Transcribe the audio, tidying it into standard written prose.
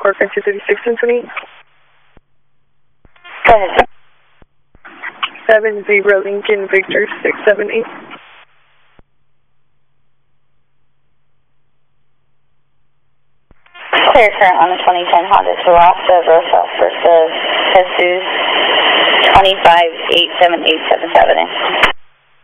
Park on 236 Symphony. Go ahead. 70 Lincoln Victor 678. Clear current on the 2010 Honda Terraza Rosa versus Jesus 25878777.